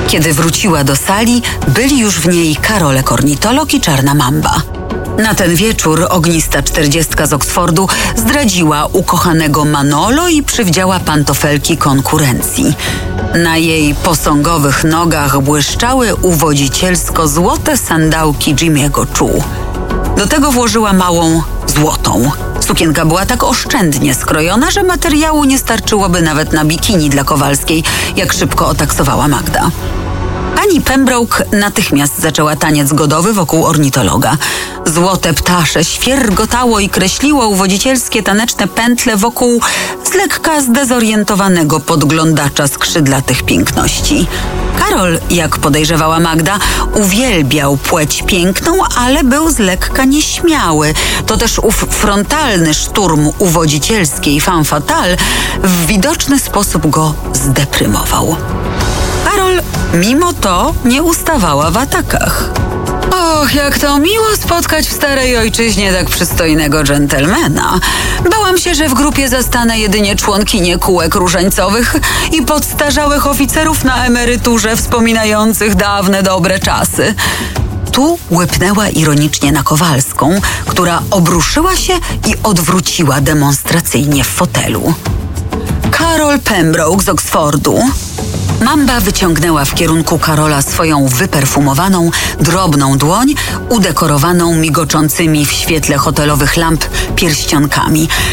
Kiedy wróciła do sali, byli już w niej Karolek ornitolog i Czarna Mamba. Na ten wieczór ognista 40 z Oksfordu zdradziła ukochanego Manolo i przywdziała pantofelki konkurencji. Na jej posągowych nogach błyszczały uwodzicielsko złote sandałki Jimmy'ego Choo. Do tego włożyła małą złotą. Sukienka była tak oszczędnie skrojona, że materiału nie starczyłoby nawet na bikini dla Kowalskiej, jak szybko otaksowała Magda. Pani Pembroke natychmiast zaczęła taniec godowy wokół ornitologa. Złote ptasze świergotało i kreśliło uwodzicielskie taneczne pętle wokół z lekka zdezorientowanego podglądacza skrzydlatych piękności. Karol, jak podejrzewała Magda, uwielbiał płeć piękną, ale był z lekka nieśmiały. To też ów frontalny szturm uwodzicielskiej femme fatale w widoczny sposób go zdeprymował. Karol mimo to nie ustawała w atakach. Och, jak to miło spotkać w starej ojczyźnie tak przystojnego dżentelmena. Bałam się, że w grupie zastanę jedynie członkinie kółek różańcowych i podstarzałych oficerów na emeryturze wspominających dawne dobre czasy. Tu łypnęła ironicznie na Kowalską, która obruszyła się i odwróciła demonstracyjnie w fotelu. Karol Pembroke z Oksfordu. Mamba wyciągnęła w kierunku Karola swoją wyperfumowaną, drobną dłoń, udekorowaną migoczącymi w świetle hotelowych lamp pierścionkami.